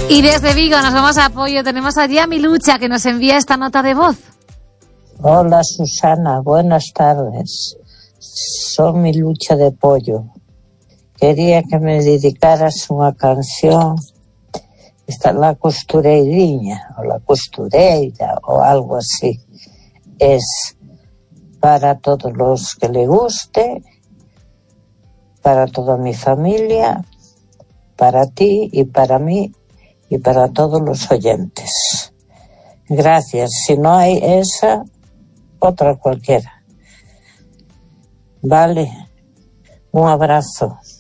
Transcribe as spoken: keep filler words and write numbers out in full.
Y desde Vigo nos vamos a Apoyo. Tenemos allí a Milucha que nos envía esta nota de voz. Hola Susana, buenas tardes. Soy Milucha de Pollo. Quería que me dedicaras una canción. Está La Costureiriña, o La Costureira, o algo así. Es para todos los que le guste, para toda mi familia, para ti y para mí y para todos los oyentes. Gracias. Si no hay esa, otra cualquiera. Vale. Un abrazo.